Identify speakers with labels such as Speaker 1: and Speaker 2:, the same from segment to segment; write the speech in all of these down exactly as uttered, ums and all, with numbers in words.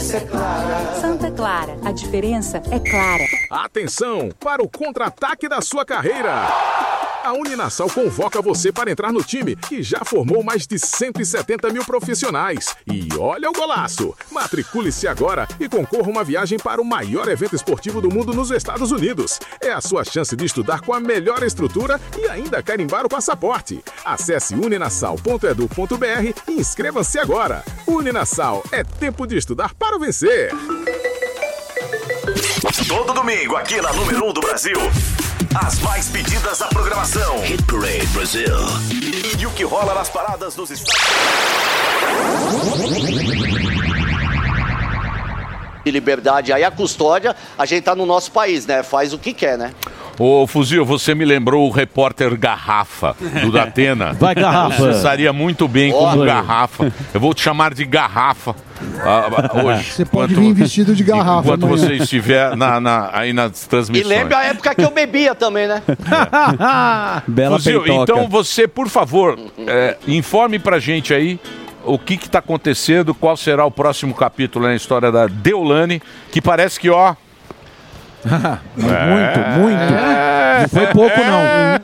Speaker 1: diferença é clara.
Speaker 2: Santa Clara, a diferença é clara.
Speaker 3: Atenção para o contra-ataque da sua carreira. A Uninasal convoca você para entrar no time que já formou mais de cento e setenta mil profissionais. E olha o golaço! Matricule-se agora e concorra uma viagem para o maior evento esportivo do mundo nos Estados Unidos. É a sua chance de estudar com a melhor estrutura e ainda carimbar o passaporte. Acesse uninasal ponto edu ponto br e inscreva-se agora. Uninasal, é tempo de estudar para vencer.
Speaker 4: Todo domingo aqui na número um do Brasil. As mais pedidas da programação. Hit Parade Brasil. E o que rola nas paradas dos Estados
Speaker 5: de liberdade aí, a custódia, a gente tá no nosso país, né? Faz o que quer, né?
Speaker 6: Ô, Fuzil, você me lembrou o repórter Garrafa, do Datena.
Speaker 7: Vai, Garrafa.
Speaker 6: Você estaria muito bem
Speaker 5: Olha.
Speaker 6: como Garrafa. Eu vou te chamar de Garrafa ah, hoje.
Speaker 8: Você pode vir vestido de garrafa
Speaker 6: Enquanto
Speaker 8: amanhã.
Speaker 6: você estiver na, na, aí nas
Speaker 5: E
Speaker 6: transmissões.
Speaker 5: lembra a época que eu bebia também, né?
Speaker 7: Bela
Speaker 6: Fuzil,
Speaker 7: peitoca.
Speaker 6: então você, por favor, é, informe pra gente aí o que que tá acontecendo, qual será o próximo capítulo na história da Deolane, que parece que, ó...
Speaker 7: Muito, muito. Não foi pouco, não.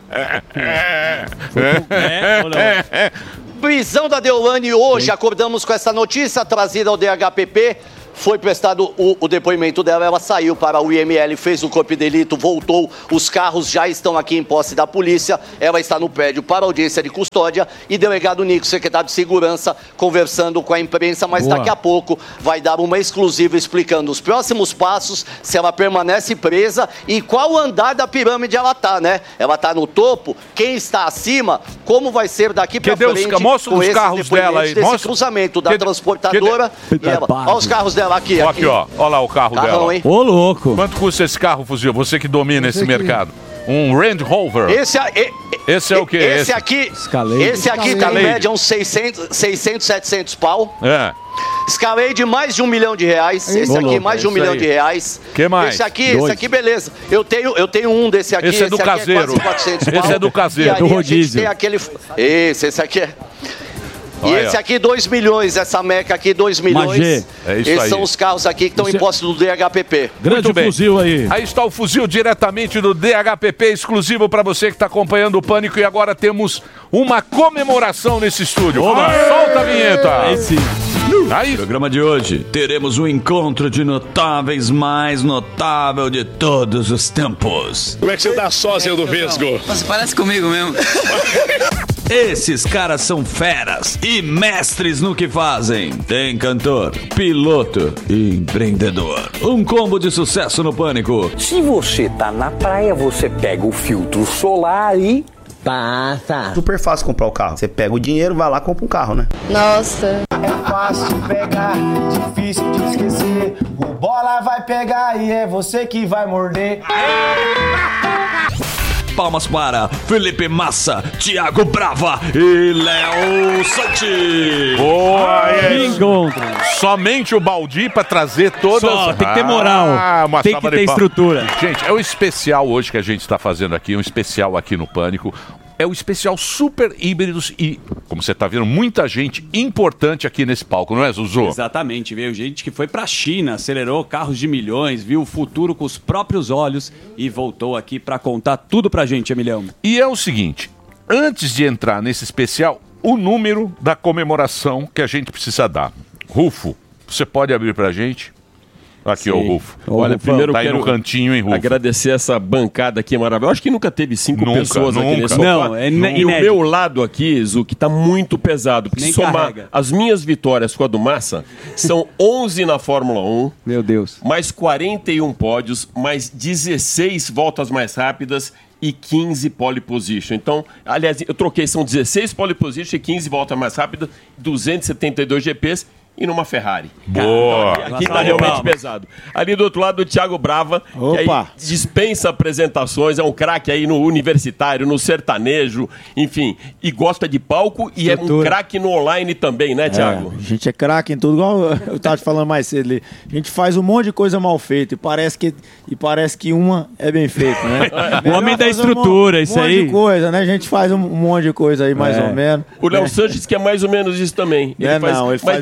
Speaker 7: Foi pouco. É, ou não?
Speaker 5: Prisão da Deolane hoje, acordamos com essa notícia trazida ao D H P P. Foi prestado o, o depoimento dela, ela saiu para o I M L, fez o corpo de delito, voltou, os carros já estão aqui em posse da polícia, ela está no prédio para audiência de custódia e delegado Nico, secretário de Segurança, conversando com a imprensa, mas
Speaker 7: Boa.
Speaker 5: daqui a pouco vai dar uma exclusiva explicando os próximos passos, se ela permanece presa e qual andar da pirâmide ela está, né? Ela está no topo, quem está acima, como vai ser daqui para
Speaker 6: Cadê os
Speaker 5: frente
Speaker 6: ca- mostra
Speaker 5: com
Speaker 6: os
Speaker 5: esses
Speaker 6: carros dela aí,
Speaker 5: depoimentos desse
Speaker 6: mostra.
Speaker 5: cruzamento da
Speaker 6: Cadê-
Speaker 5: transportadora
Speaker 6: cadê-
Speaker 5: e ela. Olha os carros dela aqui,
Speaker 6: Ó,
Speaker 5: aqui.
Speaker 6: aqui, ó. Olha lá o carro
Speaker 5: Carrão,
Speaker 6: dela.
Speaker 5: hein?
Speaker 7: Ô, louco.
Speaker 6: Quanto custa esse carro, Fuzil? Você que domina esse
Speaker 8: Esse aqui.
Speaker 6: mercado. Um Range Rover.
Speaker 5: Esse, a- e-
Speaker 6: Esse é o quê?
Speaker 5: Esse,
Speaker 6: Esse?
Speaker 5: aqui,
Speaker 7: Escalade.
Speaker 5: esse aqui tá em
Speaker 6: Escalade.
Speaker 5: média uns seiscentos, seiscentos, setecentos pau.
Speaker 6: É.
Speaker 5: Escalei de mais de um milhão de reais. Esse
Speaker 6: Ô,
Speaker 5: aqui,
Speaker 6: louco,
Speaker 5: mais de um
Speaker 6: isso
Speaker 5: milhão
Speaker 6: aí.
Speaker 5: de reais.
Speaker 6: Que mais?
Speaker 5: Esse aqui,
Speaker 7: Dois.
Speaker 5: esse aqui, beleza. Eu tenho, eu tenho um desse aqui.
Speaker 6: Esse é do
Speaker 5: aqui
Speaker 6: caseiro.
Speaker 5: quase quatrocentos
Speaker 6: Esse
Speaker 5: pau.
Speaker 6: é do caseiro.
Speaker 5: E aí
Speaker 7: Do
Speaker 5: a gente
Speaker 7: rodízio.
Speaker 5: tem aquele... Esse, esse aqui é... E
Speaker 6: Olha.
Speaker 5: esse aqui, dois milhões. Essa Meca aqui, dois milhões.
Speaker 7: Magê.
Speaker 6: É isso
Speaker 5: Esses
Speaker 6: aí.
Speaker 5: são os carros aqui que estão
Speaker 7: Isso
Speaker 5: em
Speaker 7: é-
Speaker 5: posse do D H P P.
Speaker 7: Grande
Speaker 6: Muito bem.
Speaker 7: fuzil aí.
Speaker 6: Aí está o fuzil diretamente do D H P P, exclusivo para você que está acompanhando o Pânico. E agora temos uma comemoração nesse estúdio. Solta a vinheta.
Speaker 7: Esse...
Speaker 6: Aí,
Speaker 9: No programa de hoje, teremos um encontro de notáveis mais notável de todos os tempos.
Speaker 10: Como é que você tá sócio do Vesgo?
Speaker 11: Você parece comigo mesmo.
Speaker 9: Esses caras são feras e mestres no que fazem. Tem cantor, piloto e empreendedor. Um combo de sucesso no Pânico.
Speaker 11: Se você tá na praia, você pega o filtro solar e passa.
Speaker 12: Super fácil comprar o carro. Você pega o dinheiro, vai lá e compra um carro, né?
Speaker 1: Nossa. É fácil de pegar, difícil de esquecer. O bola vai pegar e é você que vai morder.
Speaker 9: Palmas para Felipe Massa, Thiago Brava e Léo Santi.
Speaker 6: boa.
Speaker 7: Me encontro.
Speaker 6: Somente o Baldi para trazer todas...
Speaker 7: Só, tem que ter moral.
Speaker 6: Ah, uma
Speaker 7: Tem
Speaker 6: salva
Speaker 7: que
Speaker 6: de
Speaker 7: ter
Speaker 6: palmas.
Speaker 7: estrutura.
Speaker 6: Gente, é o especial hoje que a gente está fazendo aqui, um especial aqui no Pânico. É o especial Super Híbridos e, como você está vendo, muita gente importante aqui nesse palco, não é, Zuzu?
Speaker 13: Exatamente, veio gente que foi pra China, acelerou carros de milhões, viu o futuro com os próprios olhos e voltou aqui pra contar tudo pra gente, Emilhão.
Speaker 6: E é o seguinte, antes de entrar nesse especial, o número da comemoração que a gente precisa dar. Rufo, você pode abrir pra gente? Aqui, ó, o Rufo.
Speaker 14: Olha,
Speaker 6: Rufão,
Speaker 14: primeiro
Speaker 6: tá aí
Speaker 14: quero
Speaker 6: no cantinho, hein, Rufo?
Speaker 14: agradecer essa bancada aqui maravilhosa. Acho que nunca teve cinco
Speaker 6: Nunca,
Speaker 14: pessoas aqui
Speaker 6: nunca.
Speaker 14: nesse sofá.
Speaker 13: Não, é ine-
Speaker 14: E o
Speaker 13: inédito.
Speaker 14: meu lado aqui, Zu, que tá muito pesado. Porque
Speaker 13: Nem
Speaker 14: se somar
Speaker 13: carrega.
Speaker 14: as minhas vitórias com a do Massa, são onze na Fórmula um,
Speaker 7: Meu Deus.
Speaker 14: mais quarenta e um pódios, mais dezesseis voltas mais rápidas e quinze pole position. Então, aliás, eu troquei, são dezesseis pole position e quinze voltas mais rápidas, duzentos e setenta e dois G Ps e numa Ferrari.
Speaker 6: Boa!
Speaker 14: Aqui tá realmente pesado. Ali do outro lado, o Thiago Brava, que aí
Speaker 7: Opa.
Speaker 14: dispensa apresentações, é um craque aí no universitário, no sertanejo, enfim, e gosta de palco e é um
Speaker 7: Estrutura.
Speaker 14: craque no online também, né, Thiago?
Speaker 15: É, a gente é craque em tudo, igual eu tava te falando mais cedo ali. A gente faz um monte de coisa mal feita e parece que, e parece que uma é bem feita, né?
Speaker 7: O homem da
Speaker 15: Melhor fazer
Speaker 7: estrutura,
Speaker 15: um,
Speaker 7: isso
Speaker 15: um monte
Speaker 7: aí.
Speaker 15: de coisa, né? A gente faz um, um monte de coisa aí, mais
Speaker 7: É.
Speaker 15: ou menos.
Speaker 14: O Léo
Speaker 15: né?
Speaker 14: Sanches que é mais ou menos isso também.
Speaker 15: É, não, ele
Speaker 14: mas
Speaker 15: faz
Speaker 14: diz
Speaker 15: muita
Speaker 14: ele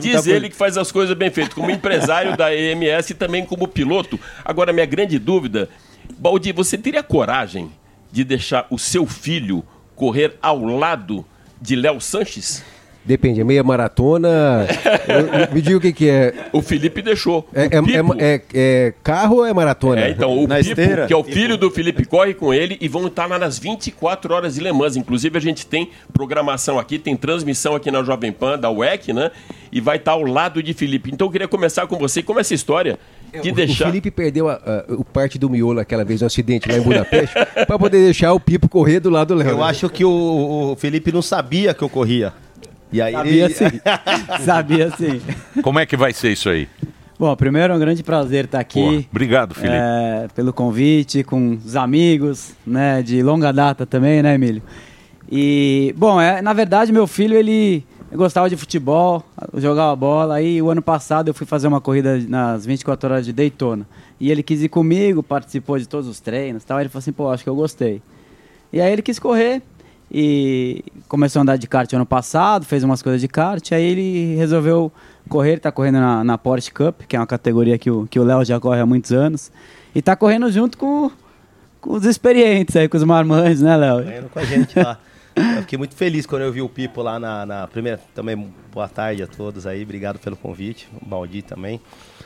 Speaker 14: ele que faz as coisas bem feitas, como empresário da E M S e também como piloto. Agora, minha grande dúvida, Baldi, você teria coragem de deixar o seu filho correr ao lado de Léo Sanches?
Speaker 16: Depende, é meia maratona. eu, me diga o que, que é.
Speaker 14: O Felipe deixou.
Speaker 16: É, é, é, é, é carro ou é maratona?
Speaker 14: É, então, o
Speaker 16: Na
Speaker 14: Pipo,
Speaker 16: esteira?
Speaker 14: que é o filho do Felipe, corre com ele e vão estar lá nas vinte e quatro horas de Le Mans. Inclusive, a gente tem programação aqui, tem transmissão aqui na Jovem Pan, da U E C, né? E vai estar ao lado de Felipe. Então, eu queria começar com você. Como é essa história de
Speaker 16: o,
Speaker 14: deixar...
Speaker 16: O Felipe perdeu a, a, o parte do miolo aquela vez no acidente lá em Budapeste para poder deixar o Pipo correr do lado do Léo.
Speaker 12: Eu acho que o, o Felipe não sabia que eu corria. E aí
Speaker 7: Sabia
Speaker 12: ele...
Speaker 7: sim. Sabia sim.
Speaker 6: Como é que vai ser isso aí?
Speaker 7: Bom, primeiro é um grande prazer estar aqui.
Speaker 6: Pô, obrigado, Felipe.
Speaker 7: É, pelo convite, com os amigos, né, de longa data também, né, Emílio? E, bom, é, na verdade, meu filho, ele gostava de futebol, jogava bola. Aí, o ano passado, eu fui fazer uma corrida nas vinte e quatro horas de Daytona. E ele quis ir comigo, participou de todos os treinos e tal. Ele falou assim, pô, acho que eu gostei. E aí, ele quis correr. E começou a andar de kart ano passado, fez umas coisas de kart, aí ele resolveu correr, ele tá correndo na, na Porsche Cup, que é uma categoria que o que o Léo já corre há muitos anos, e tá correndo junto com, com os experientes aí, com os marmanjos, né, Léo?
Speaker 12: Correndo com a gente lá. Eu fiquei muito feliz quando eu vi o Pipo lá na, na primeira, também boa tarde a todos aí, obrigado pelo convite, o Baldi também,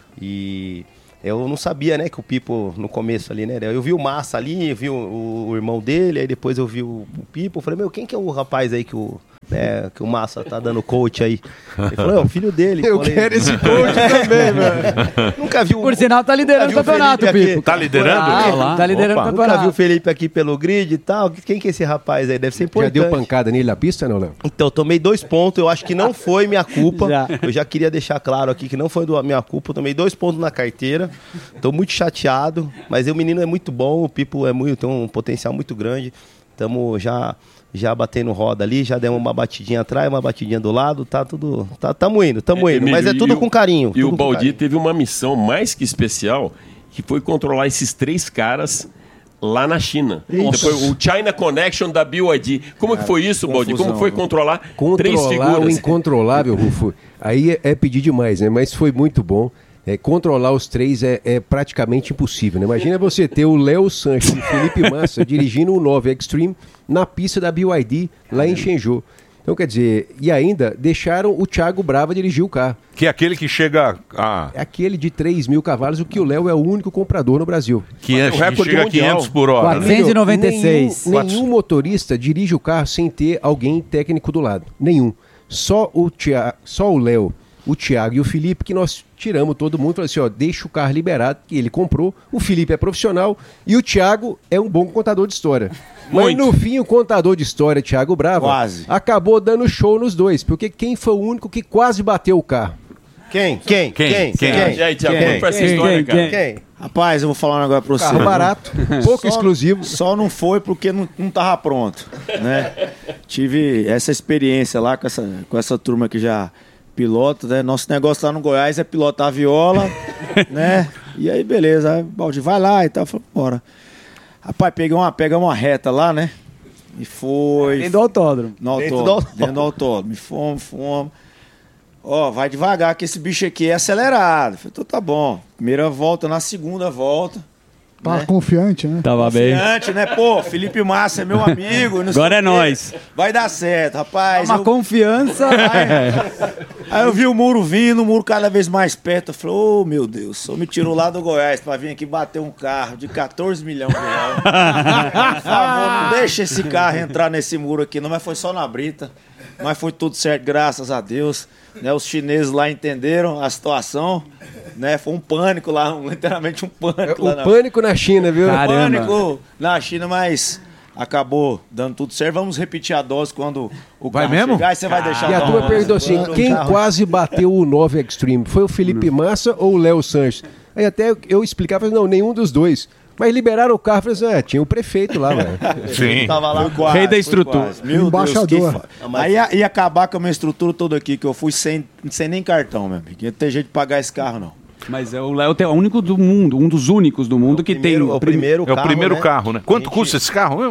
Speaker 12: e... Eu não sabia, né, que o Pipo, no começo ali, né, eu vi o Massa ali, eu vi o, o irmão dele, aí depois eu vi o, o Pipo, eu falei, meu, quem que é o rapaz aí que o, né, que o Massa tá dando coach aí? Ele falou, é o filho dele.
Speaker 16: Eu falei, quero esse coach também, velho.
Speaker 12: Nunca vi o...
Speaker 7: Por sinal, tá liderando o campeonato, o Pipo.
Speaker 6: Tá liderando?
Speaker 7: Ah, lá. Tá liderando
Speaker 12: Opa,
Speaker 7: o campeonato.
Speaker 12: Nunca vi o Felipe aqui pelo grid e tal, quem que é esse rapaz aí? Deve ser importante.
Speaker 16: Já deu pancada nele na pista, não, Léo?
Speaker 12: Então, tomei dois pontos, eu acho que não foi minha culpa. Já. Eu já queria deixar claro aqui que não foi do, minha culpa, eu tomei dois pontos na carteira. Tô muito chateado, mas o menino é muito bom, o Pipo é muito, tem um potencial muito grande. Estamos já, já batendo roda ali, já demos uma batidinha atrás, uma batidinha do lado, tá tudo. Tá, tamo indo, tamo
Speaker 14: É,
Speaker 12: indo.
Speaker 14: Emílio,
Speaker 12: mas é tudo
Speaker 14: e
Speaker 12: com
Speaker 14: o-
Speaker 12: carinho.
Speaker 14: E
Speaker 12: tudo
Speaker 14: o
Speaker 12: com
Speaker 14: Baldi
Speaker 12: carinho.
Speaker 14: teve uma missão mais que especial, que foi controlar esses três caras lá na China.
Speaker 16: Isso.
Speaker 14: Foi o China Connection da B Y D. Como que foi isso, Baldi? Como
Speaker 16: confusão,
Speaker 14: foi
Speaker 16: viu?
Speaker 14: controlar, três
Speaker 16: Controlar o
Speaker 14: figuras?
Speaker 16: incontrolável, Rufo, aí é, é pedir demais, né? Mas foi muito bom. É, controlar os três é, é praticamente impossível, né? Imagina você ter o Léo Sanches e o Felipe Massa dirigindo o nove Extreme na pista da B Y D lá em Shenzhou. Então, quer dizer, e ainda deixaram o Thiago Brava dirigir o carro.
Speaker 6: Que é aquele que chega a...
Speaker 16: É aquele de três mil cavalos, o que o Léo é o único comprador no Brasil.
Speaker 6: Que é-
Speaker 16: O
Speaker 6: que
Speaker 16: recorde
Speaker 6: chega a
Speaker 16: mundial.
Speaker 6: quinhentos por hora, né?
Speaker 7: quatrocentos e noventa e seis.
Speaker 16: Nenhum, nenhum motorista dirige o carro sem ter alguém técnico do lado. Nenhum. Só o Tia, só o Léo, o Thiago e o Felipe, que nós tiramos todo mundo. Falamos assim, ó, deixa o carro liberado, que ele comprou. O Felipe é profissional e o Thiago é um bom contador de história. Mas
Speaker 15: Muito.
Speaker 16: no fim, o contador de história, Thiago Brava,
Speaker 15: Quase.
Speaker 16: acabou dando show nos dois. Porque quem foi o único que quase bateu o carro?
Speaker 12: Quem? Quem?
Speaker 16: Quem?
Speaker 12: Quem?
Speaker 16: Quem?
Speaker 12: Quem?
Speaker 14: E aí, Thiago,
Speaker 12: Quem?
Speaker 14: como foi essa
Speaker 12: Quem?
Speaker 14: história,
Speaker 12: Quem?
Speaker 14: cara?
Speaker 12: Quem?
Speaker 15: Rapaz, eu vou falar um negócio pra você.
Speaker 16: Carro barato, pouco
Speaker 15: Só-
Speaker 16: exclusivo.
Speaker 15: Só não foi porque não, não tava pronto, né? Tive essa experiência lá com essa, com essa turma que já pilota, né? Nosso negócio lá no Goiás é pilotar a viola, né? E aí, beleza. Aí, Baldi, vai lá e tal. Eu falei, bora. Rapaz, peguei uma, pegamos uma reta lá, né? E foi...
Speaker 7: Dentro do autódromo.
Speaker 15: No
Speaker 7: Dentro
Speaker 15: autódromo.
Speaker 7: do autódromo.
Speaker 15: Dentro do autódromo. E fomos, fomos. Ó, vai devagar que esse bicho aqui é acelerado. Eu falei, então tá bom. Primeira volta, na segunda volta.
Speaker 8: Tá confiante, né?
Speaker 7: Tava bem.
Speaker 15: Confiante, né? Pô, Felipe Massa é meu amigo. não sei
Speaker 7: Agora
Speaker 15: o
Speaker 7: é
Speaker 15: quê.
Speaker 7: nóis.
Speaker 15: Vai dar certo, rapaz.
Speaker 7: Uma
Speaker 15: eu-
Speaker 7: confiança.
Speaker 15: Aí eu vi o muro vindo, o muro cada vez mais perto. Eu falei, ô meu Deus, só me tirou lá do Goiás pra vir aqui bater um carro de quatorze milhões de reais. Por favor, não deixa esse carro entrar nesse muro aqui, não. Mas foi só na brita. Mas foi tudo certo, graças a Deus. Né, os chineses lá entenderam a situação. Né, foi um pânico lá, um- literalmente um pânico.
Speaker 16: O
Speaker 15: lá na-
Speaker 16: pânico na China, viu?
Speaker 15: Pânico na China, mas acabou dando tudo certo. Vamos repetir a dose quando o
Speaker 16: Vai
Speaker 15: carro
Speaker 16: mesmo?
Speaker 15: chegar. Aí você vai deixar
Speaker 16: E a
Speaker 15: dar
Speaker 16: turma
Speaker 15: uma-
Speaker 16: perguntou assim,
Speaker 15: no
Speaker 16: quem
Speaker 15: carro.
Speaker 16: quase bateu o nove Extreme? Foi o Felipe Massa ou o Léo Sanches? Aí até eu- eu explicava, não, nenhum dos dois. Mas liberaram o carro, falei assim, é, tinha o prefeito lá, velho.
Speaker 6: Sim.
Speaker 15: Tava lá
Speaker 7: Foi
Speaker 15: quase,
Speaker 7: rei da
Speaker 15: foi
Speaker 7: estrutura.
Speaker 15: quase. Meu
Speaker 8: Embaixador.
Speaker 15: Deus, que fa- Aí ia, ia acabar com a minha estrutura toda aqui, que eu fui sem, sem nem cartão, meu amigo. Ia ter jeito de pagar esse carro, não.
Speaker 13: Mas é o Léo é o único do mundo, um dos únicos do mundo que tem
Speaker 12: o primeiro
Speaker 6: É o
Speaker 12: carro,
Speaker 6: primeiro
Speaker 12: né?
Speaker 6: carro, né? Quanto custa esse carro mesmo?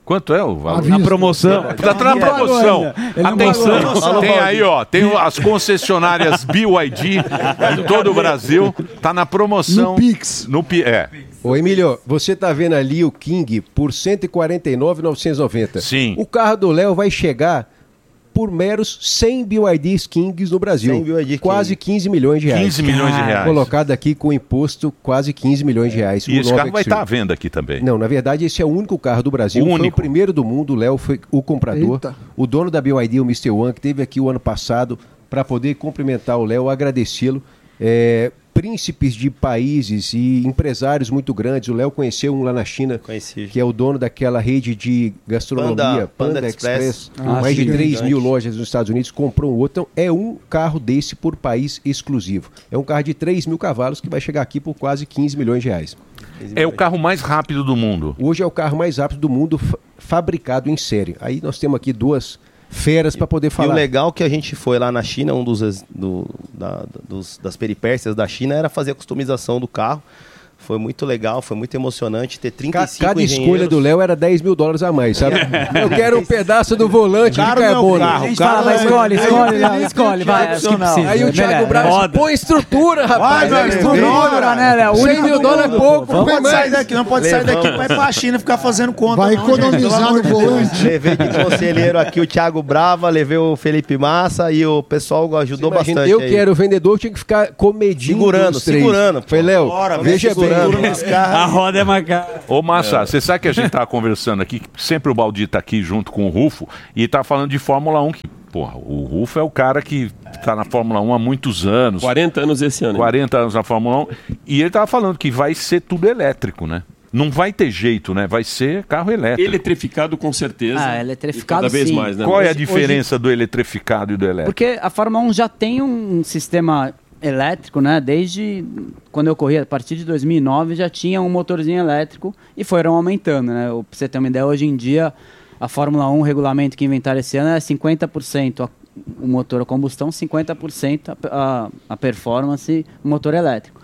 Speaker 6: Quanto é o valor?
Speaker 13: Na promoção.
Speaker 6: Tá na promoção. Atenção. Tem aí, ó. Tem as concessionárias B Y D em todo o Brasil. Tá na promoção.
Speaker 16: No Pix.
Speaker 6: No Pi- é.
Speaker 16: Ô, Emílio, você tá vendo ali o King por cento e quarenta e nove mil novecentos e noventa.
Speaker 6: Sim.
Speaker 16: O carro do Léo vai chegar por meros cem B Y D Kings no Brasil.
Speaker 12: cem B Y D
Speaker 16: quase quinze milhões de reais.
Speaker 6: quinze milhões de reais.
Speaker 16: Colocado aqui com imposto, quase quinze milhões de reais.
Speaker 6: E
Speaker 16: O
Speaker 6: esse
Speaker 16: Nova
Speaker 6: carro vai
Speaker 16: Extreme.
Speaker 6: estar à venda aqui também.
Speaker 16: Não, na verdade esse é o único carro do Brasil.
Speaker 6: O
Speaker 16: Foi
Speaker 6: único.
Speaker 16: o primeiro do mundo, o Léo foi o comprador.
Speaker 8: Eita.
Speaker 16: O dono da B Y D, o mister One, que esteve aqui o ano passado para poder cumprimentar o Léo, agradecê-lo. É, príncipes de países e empresários muito grandes. O Léo conheceu um lá na China,
Speaker 12: Conheci.
Speaker 16: que é o dono daquela rede de gastronomia,
Speaker 12: Panda-
Speaker 16: Panda,
Speaker 12: Panda
Speaker 16: Express,
Speaker 12: Express.
Speaker 16: com
Speaker 12: Ah,
Speaker 16: mais de
Speaker 12: sim.
Speaker 16: três mil
Speaker 12: Gigante.
Speaker 16: lojas nos Estados Unidos, comprou um outro. Então, é um carro desse por país exclusivo. É um carro de três mil cavalos que vai chegar aqui por quase quinze milhões de reais.
Speaker 6: É o carro mais rápido do mundo.
Speaker 16: Hoje é o carro mais rápido do mundo fa- fabricado em série. Aí nós temos aqui duas feras para poder
Speaker 12: E o
Speaker 16: falar.
Speaker 12: legal que a gente foi lá na China, um dos, ex- do, da- dos- das peripécias da China era fazer a customização do carro. Foi muito legal, foi muito emocionante ter trinta e
Speaker 16: Ca-
Speaker 12: cinco
Speaker 16: Cada escolha
Speaker 12: engenheiros.
Speaker 16: do Léo era dez mil dólares a mais, sabe? Eu quero um pedaço do volante
Speaker 15: Caro
Speaker 16: de
Speaker 15: não é o
Speaker 16: carbono.
Speaker 15: carro,
Speaker 7: A gente
Speaker 15: o carro
Speaker 7: fala, vai,
Speaker 15: é-
Speaker 7: escolhe,
Speaker 15: é
Speaker 7: escolhe,
Speaker 15: infinito,
Speaker 7: Léo, escolhe, vai, acho que
Speaker 15: excepcional.
Speaker 7: precisa.
Speaker 16: Aí o Thiago
Speaker 7: Melhor,
Speaker 16: Braz,
Speaker 7: roda.
Speaker 16: põe estrutura, rapaz.
Speaker 15: Vai,
Speaker 16: Põe
Speaker 15: vai,
Speaker 16: estrutura,
Speaker 7: estrutura, né, Léo?
Speaker 16: cem mil dólares é pouco,
Speaker 15: Não
Speaker 16: põe
Speaker 15: pode
Speaker 16: mais.
Speaker 15: sair daqui, não pode sair daqui pra ir pra China ficar fazendo conta.
Speaker 8: Vai
Speaker 15: não, gente, pelo
Speaker 8: economizar
Speaker 15: amor
Speaker 8: no
Speaker 15: de Deus.
Speaker 8: volante.
Speaker 12: Levei de conselheiro aqui o Thiago Brava, levei o Felipe Massa e o pessoal ajudou
Speaker 16: Imagina,
Speaker 12: bastante.
Speaker 16: eu
Speaker 12: aí.
Speaker 16: que era o vendedor, tinha que ficar comedindo
Speaker 12: Segurando,
Speaker 16: os três.
Speaker 12: segurando, pô.
Speaker 16: Foi, Léo,
Speaker 12: Bora,
Speaker 16: veja bem.
Speaker 12: segurando.
Speaker 15: Nesse carro.
Speaker 13: A roda é marcada.
Speaker 6: Ô, Massa, você sabe que a gente tava conversando aqui, que sempre o Baldi tá aqui junto com o Rufo, e tá falando de Fórmula um, que, porra, o Rufo é o cara que tá na Fórmula um há muitos anos.
Speaker 14: quarenta anos esse ano. hein?
Speaker 6: quarenta anos na Fórmula um, e ele tava falando que vai ser tudo elétrico, né? Não vai ter jeito, né? Vai ser carro elétrico.
Speaker 14: Eletrificado com certeza.
Speaker 7: Ah, eletrificado,
Speaker 14: E cada vez
Speaker 7: sim.
Speaker 14: mais, né?
Speaker 6: Qual é a
Speaker 7: Hoje-
Speaker 6: diferença do eletrificado e do elétrico?
Speaker 7: Porque a Fórmula um já tem um sistema elétrico, né? Desde quando eu corri, a partir de dois mil e nove, já tinha um motorzinho elétrico e foram aumentando, né? Pra você ter uma ideia, hoje em dia, a Fórmula um, o regulamento que inventaram esse ano é cinquenta por cento a, o motor a combustão, cinquenta por cento a, a, a performance, o motor elétrico.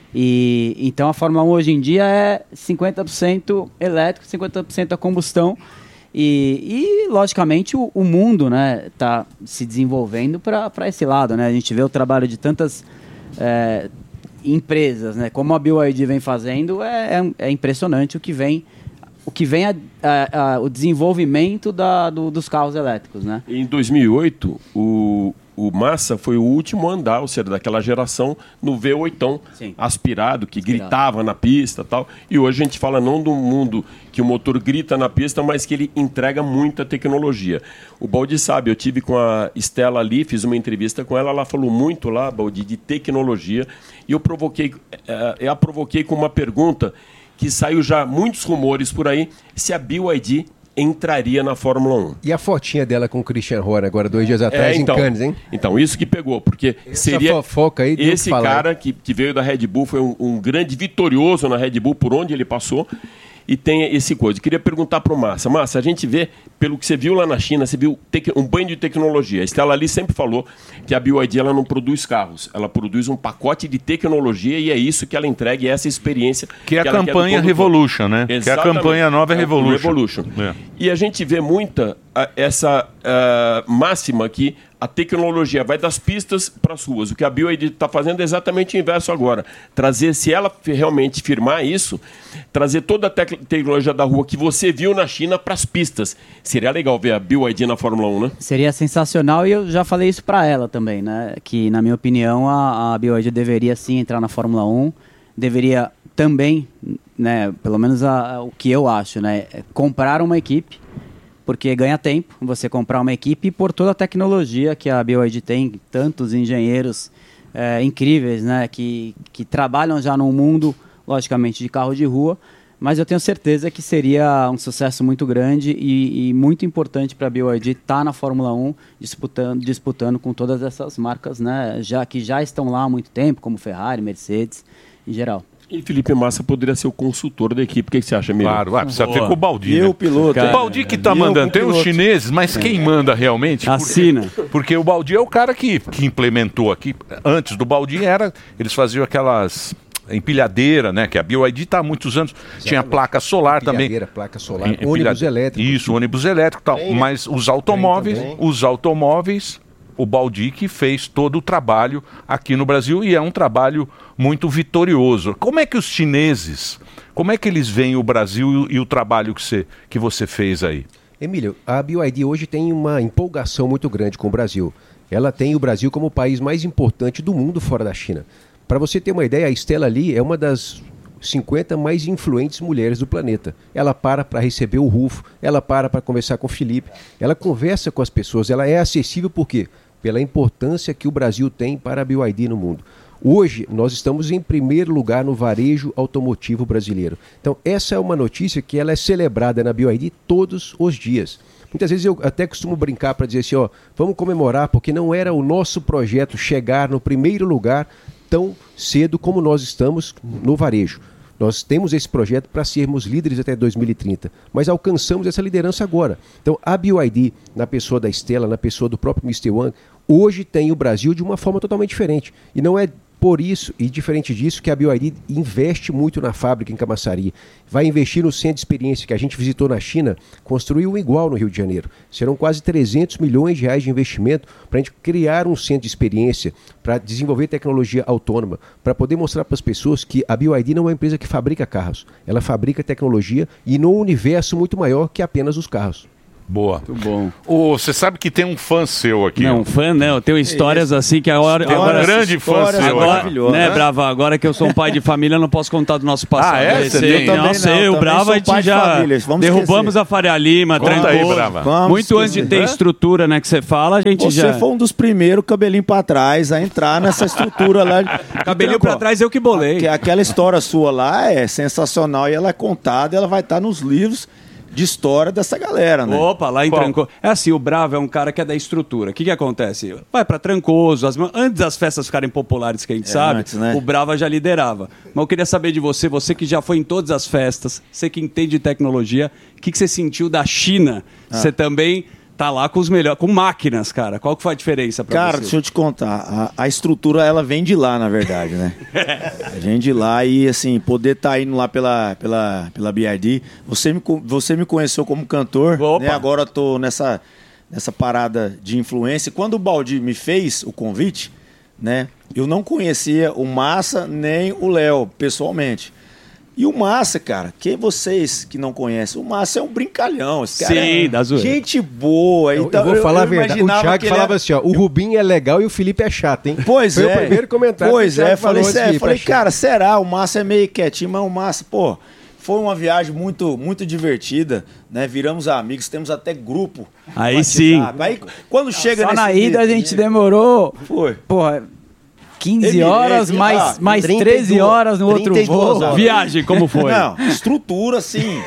Speaker 7: E então a Fórmula um hoje em dia é cinquenta por cento elétrico, cinquenta por cento a combustão. E, e, logicamente, o, o mundo está se desenvolvendo para esse lado. Né? A gente vê o trabalho de tantas é, empresas, né? Como a B Y D vem fazendo, é, é, é impressionante o que vem, o, que vem a, a, a, o desenvolvimento da, do, dos carros elétricos. Né?
Speaker 14: Em dois mil e oito, o, o Massa foi o último a andar, ou seja, daquela geração, no V oito aspirado, que
Speaker 7: Aspirado.
Speaker 14: gritava na pista e tal. E hoje a gente fala não do mundo que o motor grita na pista, mas que ele entrega muita tecnologia. O Baldi sabe, eu tive com a Estela ali, fiz uma entrevista com ela, ela falou muito lá, Baldi, de tecnologia, e eu provoquei, eh, eu a provoquei com uma pergunta que saiu já muitos rumores por aí, se a B Y D entraria na Fórmula um.
Speaker 16: E a fotinha dela com o Christian Horner agora, dois dias atrás,
Speaker 14: É, então,
Speaker 16: em Cannes, hein?
Speaker 14: Então, isso que pegou, porque
Speaker 16: Essa
Speaker 14: seria
Speaker 16: fofoca aí deu o que
Speaker 14: esse
Speaker 16: falar,
Speaker 14: cara que, que veio da Red Bull, foi um, um grande vitorioso na Red Bull, por onde ele passou, e tem esse coisa. Eu queria perguntar para o Massa. Massa, a gente vê, pelo que você viu lá na China, você viu tec- um banho de tecnologia. A Estela ali sempre falou que a B Y D ela não produz carros, ela produz um pacote de tecnologia e é isso que ela entrega, e essa experiência
Speaker 6: Que é a
Speaker 14: ela quer do
Speaker 6: campanha
Speaker 14: condutor.
Speaker 6: Revolution, né? Que é a
Speaker 14: Exatamente.
Speaker 6: campanha nova
Speaker 14: É o
Speaker 6: Revolution.
Speaker 14: Revolution.
Speaker 6: É.
Speaker 14: E a gente vê muita a, essa a, máxima que a tecnologia vai das pistas para as ruas. O que a B Y D está fazendo é exatamente o inverso agora. Trazer, se ela fi- realmente firmar isso, trazer toda a tec- tecnologia da rua que você viu na China para as pistas. Seria legal ver a B Y D na Fórmula um, né?
Speaker 7: Seria sensacional, e eu já falei isso para ela também, né? Que, na minha opinião, a, a B Y D deveria sim entrar na Fórmula um, deveria também, né, pelo menos a- a- o que eu acho, né, é comprar uma equipe, porque ganha tempo você comprar uma equipe e por toda a tecnologia que a B Y D tem, tantos engenheiros é, incríveis, né, que, que trabalham já no mundo, logicamente, de carro de rua, mas eu tenho certeza que seria um sucesso muito grande e, e muito importante para a B Y D estar na Fórmula um, disputando, disputando com todas essas marcas, né, já, que já estão lá há muito tempo, como Ferrari, Mercedes, em geral.
Speaker 14: E Felipe Massa poderia ser o consultor da equipe. O que, que você acha, Miriam?
Speaker 6: Claro, vai, precisa
Speaker 14: Boa.
Speaker 6: ver com o Baldi.
Speaker 14: E
Speaker 6: né?
Speaker 14: eu, piloto.
Speaker 6: O Baldi que tá
Speaker 14: E eu
Speaker 6: mandando.
Speaker 14: com
Speaker 6: Tem os
Speaker 14: piloto.
Speaker 6: chineses, mas quem manda realmente?
Speaker 7: Assina.
Speaker 6: Porque, porque o Baldi é o cara que, que implementou aqui. Antes do Baldi era. Eles faziam aquelas. empilhadeira, né? Que a B Y D está há muitos anos.
Speaker 16: Exatamente.
Speaker 6: Tinha placa solar também.
Speaker 16: Empilhadeira, placa solar,
Speaker 6: Em-
Speaker 16: ônibus
Speaker 6: empilha-
Speaker 16: elétrico.
Speaker 6: Isso, ônibus elétrico e tal.
Speaker 16: Trem, né?
Speaker 6: Mas os automóveis,
Speaker 16: Trem
Speaker 6: os automóveis, o Baldi que fez todo o trabalho aqui no Brasil e é um trabalho muito vitorioso. Como é que os chineses, como é que eles veem o Brasil e, e o trabalho que você, que você fez aí?
Speaker 16: Emílio, a B Y D hoje tem uma empolgação muito grande com o Brasil. Ela tem o Brasil como o país mais importante do mundo fora da China. Para você ter uma ideia, a Stella Lee é uma das cinquenta mais influentes mulheres do planeta. Ela para para receber o Rufo, ela para para conversar com o Felipe, ela conversa com as pessoas, ela é acessível por quê? Pela importância que o Brasil tem para a B Y D no mundo. Hoje, nós estamos em primeiro lugar no varejo automotivo brasileiro. Então, essa é uma notícia que ela é celebrada na B Y D todos os dias. Muitas vezes eu até costumo brincar para dizer assim, ó, vamos comemorar, porque não era o nosso projeto chegar no primeiro lugar tão cedo como nós estamos no varejo. Nós temos esse projeto para sermos líderes até dois mil e trinta, mas alcançamos essa liderança agora. Então, a B Y D, na pessoa da Stella, na pessoa do próprio mister Wang, hoje tem o Brasil de uma forma totalmente diferente. E não é por isso, e diferente disso, que a B Y D investe muito na fábrica em Camaçari. Vai investir no centro de experiência que a gente visitou na China, construiu um igual no Rio de Janeiro. Serão quase trezentos milhões de reais de investimento para a gente criar um centro de experiência, para desenvolver tecnologia autônoma, para poder mostrar para as pessoas que a B Y D não é uma empresa que fabrica carros. Ela fabrica tecnologia e num universo muito maior que apenas os carros.
Speaker 6: Boa.
Speaker 13: Muito bom.
Speaker 6: Você sabe que tem um fã seu aqui.
Speaker 13: Não, fã não, eu tenho histórias assim que agora...
Speaker 6: Tem um
Speaker 13: agora
Speaker 6: grande fã seu.
Speaker 13: Agora,
Speaker 6: Maravilhoso,
Speaker 13: né,
Speaker 6: né?
Speaker 13: Brava, agora que eu sou um pai de família, eu não posso contar do nosso passado.
Speaker 6: Ah, é?
Speaker 13: Esse-
Speaker 6: Você tem?
Speaker 13: Nossa,
Speaker 6: Eu também não,
Speaker 13: eu,
Speaker 6: também
Speaker 13: Brava,
Speaker 6: sou
Speaker 13: a gente
Speaker 6: pai de
Speaker 13: já
Speaker 6: família, vamos
Speaker 13: derrubamos
Speaker 6: esquecer.
Speaker 13: a Faria Lima,
Speaker 6: Conta
Speaker 13: trancou.
Speaker 6: aí, Brava.
Speaker 15: Vamos
Speaker 13: Muito antes de ter
Speaker 15: esquecer.
Speaker 13: estrutura, né, que você fala, a gente
Speaker 15: Você
Speaker 13: já...
Speaker 15: foi um dos primeiros cabelinho pra trás a entrar nessa estrutura lá. de-
Speaker 13: Cabelinho
Speaker 15: Então,
Speaker 13: pra trás eu que bolei.
Speaker 15: Que aquela história sua lá é sensacional e ela é contada, ela vai estar nos livros de história dessa galera, né?
Speaker 13: Opa, lá em
Speaker 15: Qual?
Speaker 13: Trancoso. É assim, o Bravo é um cara que é da estrutura. O que que acontece? Vai pra Trancoso, as- antes das festas ficarem populares, que a gente
Speaker 15: É,
Speaker 13: sabe,
Speaker 15: antes, né?
Speaker 13: o Brava já liderava. Mas eu queria saber de você, você que já foi em todas as festas, você que entende de tecnologia, o que que você sentiu da China?
Speaker 15: Ah.
Speaker 13: Você também tá lá com os melhores, com máquinas, cara. Qual que foi a diferença pra
Speaker 15: Cara,
Speaker 13: você?
Speaker 15: deixa eu te contar. A, a estrutura, ela vem de lá, na verdade, né? Vem de lá e, assim, poder estar indo lá pela, pela, pela B I D. Você me, co- você me conheceu como cantor, né? Agora eu tô nessa, nessa parada de influência. Quando o Baldi me fez o convite, né? Eu não conhecia o Massa nem o Léo, pessoalmente. E o Massa, cara, quem vocês que não conhecem, o Massa é um brincalhão. Esse cara
Speaker 13: Sim,
Speaker 15: é
Speaker 13: da zoeira.
Speaker 15: gente boa.
Speaker 16: Eu,
Speaker 15: Então,
Speaker 16: eu vou falar a verdade. O
Speaker 15: imaginava
Speaker 16: Thiago
Speaker 15: que ele
Speaker 16: falava
Speaker 15: era-
Speaker 16: assim, ó, o Rubinho é legal e o Felipe é chato, hein?
Speaker 15: Pois
Speaker 16: Foi
Speaker 15: é.
Speaker 16: o primeiro comentário.
Speaker 15: Pois
Speaker 16: que o Thiago
Speaker 15: é, falei,
Speaker 16: falou antes de
Speaker 15: sério,
Speaker 16: ir pra
Speaker 15: falei,
Speaker 16: China.
Speaker 15: cara, será? O Massa é meio quietinho, mas o Massa, pô, foi uma viagem muito, muito divertida, né? Viramos amigos, temos até grupo.
Speaker 13: Aí
Speaker 15: no
Speaker 13: sim.
Speaker 15: WhatsApp. Aí quando chega
Speaker 7: Só
Speaker 15: nesse
Speaker 7: na ida a
Speaker 15: nível-
Speaker 7: gente demorou.
Speaker 15: Foi.
Speaker 7: Porra, quinze
Speaker 15: Emirei,
Speaker 7: horas,
Speaker 15: ah,
Speaker 7: mais, mais
Speaker 15: trinta e duas,
Speaker 7: treze horas no outro
Speaker 15: trinta e duas
Speaker 7: voo.
Speaker 15: horas.
Speaker 13: Viagem, como foi?
Speaker 15: Não, estrutura, sim.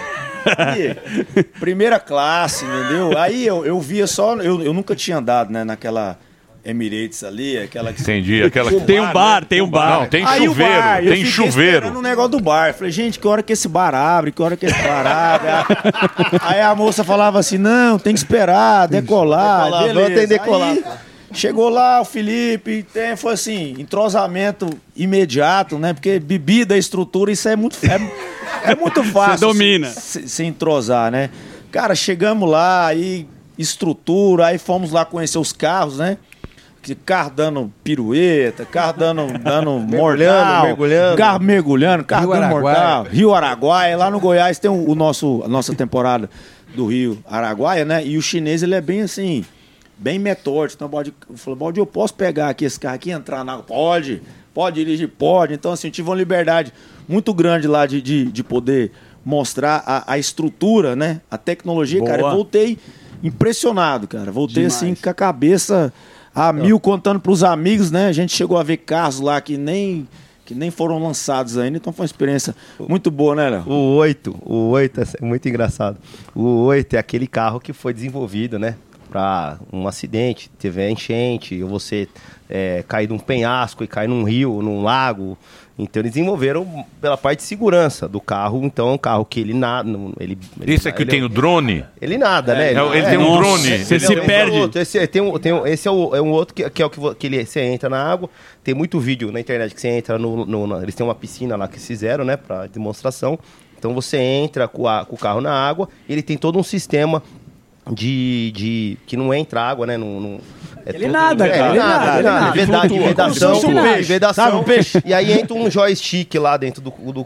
Speaker 15: E primeira classe, entendeu? Aí eu, eu via só, eu, eu nunca tinha andado, né, naquela Emirates ali, aquela que...
Speaker 6: Entendi, aquela que-
Speaker 13: Tem um bar, tem um bar.
Speaker 6: Não, tem
Speaker 15: Aí o
Speaker 6: chuveiro,
Speaker 15: bar, eu
Speaker 6: tem
Speaker 15: fiquei
Speaker 6: chuveiro.
Speaker 15: esperando o negócio do bar. Falei, gente, que hora que esse bar abre? Que hora que esse bar abre? Aí a moça falava assim, não, tem que esperar, decolar.
Speaker 12: Decolar,
Speaker 15: beleza.
Speaker 12: tem que decolar.
Speaker 15: Aí, chegou lá o Felipe, tem, foi assim, entrosamento imediato, né? Porque bebida, estrutura, isso é muito, é, é muito fácil.
Speaker 13: Você domina.
Speaker 15: Se, se entrosar, né? Cara, chegamos lá, aí estrutura, aí fomos lá conhecer os carros, né? Que carro dando pirueta, carro dando, dando mortal,
Speaker 12: mergulhando.
Speaker 15: carro mergulhando, carro
Speaker 16: Rio
Speaker 15: dando
Speaker 16: Araguaia.
Speaker 15: mortal. Rio Araguaia, lá no Goiás tem o, o nosso, a nossa temporada do Rio Araguaia, né? E o chinês, ele é bem assim, bem metódico. Então, Baldi, eu falei, Baldi, eu posso pegar aqui esse carro aqui e entrar na água? Pode, pode dirigir, pode. Então, assim, eu tive uma liberdade muito grande lá de, de, de poder mostrar a, a estrutura, né? A tecnologia,
Speaker 13: Boa.
Speaker 15: cara. Eu voltei impressionado, cara. Voltei
Speaker 13: Demais.
Speaker 15: assim com a cabeça a mil, contando pros amigos, né? A gente chegou a ver carros lá que nem, que nem foram lançados ainda. Então foi uma experiência muito boa, né, Léo?
Speaker 12: O oito, o oito é muito engraçado. O oito é aquele carro que foi desenvolvido, né? Para um acidente, teve enchente, ou você é, cair num penhasco e cair num rio, num lago. Então eles desenvolveram pela parte de segurança do carro. Então é um carro que ele nada. Ele, ele,
Speaker 6: Esse aqui
Speaker 12: ele,
Speaker 6: tem o drone?
Speaker 12: Ele nada, né?
Speaker 6: Ele, ele é, tem um
Speaker 12: nossa,
Speaker 6: drone.
Speaker 12: Você
Speaker 6: ele
Speaker 12: se
Speaker 6: tem
Speaker 12: perde.
Speaker 6: Um
Speaker 12: outro. Esse, tem um, tem um, esse é, o, é um outro que, que é o que, que ele, você entra na água. Tem muito vídeo na internet que você entra no. no na, eles têm uma piscina lá que eles fizeram, né? Pra demonstração. Então você entra com, a, com o carro na água. Ele tem todo um sistema de. de que não entra água, né? Não, não, é
Speaker 7: ele
Speaker 12: todo,
Speaker 7: nada,
Speaker 12: é,
Speaker 7: cara.
Speaker 12: Ele nada, ele nada. Verdade,
Speaker 7: Flutua.
Speaker 12: vedação.
Speaker 7: Como se fosse um peixe.
Speaker 12: Vedação.
Speaker 7: Sabe, um peixe?
Speaker 12: E aí entra um joystick lá dentro do, do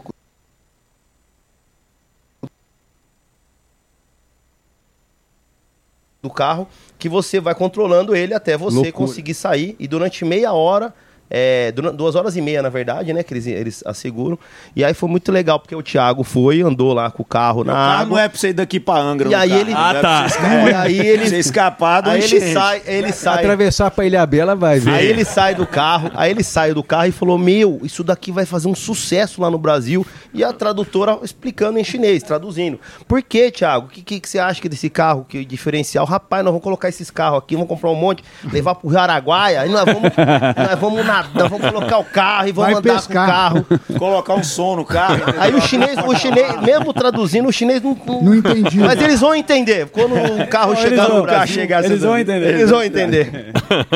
Speaker 12: do carro, que você vai controlando ele até você
Speaker 16: Loucura.
Speaker 12: conseguir sair. E durante meia hora, é, durante duas horas e meia, na verdade, né? Que eles, eles asseguram. E aí foi muito legal, porque o Thiago foi, andou lá com o carro na
Speaker 15: O carro
Speaker 12: água.
Speaker 15: não é pra você ir daqui pra Angra.
Speaker 12: E
Speaker 15: no
Speaker 12: aí
Speaker 15: carro,
Speaker 12: ele...
Speaker 15: não
Speaker 12: Ah,
Speaker 15: é pra
Speaker 12: tá.
Speaker 15: você escapar.
Speaker 12: E aí ele...
Speaker 15: Você escapar do
Speaker 12: Aí ele
Speaker 15: enchente.
Speaker 12: sai, ele sai...
Speaker 16: Atravessar pra Ilha Bela vai ver.
Speaker 12: Aí ele sai do carro, aí ele sai do carro e falou, meu, isso daqui vai fazer um sucesso lá no Brasil. E a tradutora explicando em chinês, traduzindo. Por que, Thiago? O que, que, que você acha que desse carro, que diferencial? Rapaz, nós vamos colocar esses carros aqui, vamos comprar um monte, levar pro Rio Araguaia, aí nós vamos, nós vamos nadar, nós vamos colocar o carro e vamos
Speaker 15: Vai
Speaker 12: andar
Speaker 15: pescar.
Speaker 12: com o carro.
Speaker 15: Colocar um som no carro.
Speaker 12: Aí o chinês, o chinês, mesmo traduzindo, o chinês não... Não,
Speaker 8: não entendi.
Speaker 12: Mas eles vão entender. Quando o carro
Speaker 15: Não,
Speaker 12: chegar
Speaker 15: eles
Speaker 12: no
Speaker 15: vão-
Speaker 12: Brasil,
Speaker 15: chegar
Speaker 12: eles vão entender. Eles vão entender.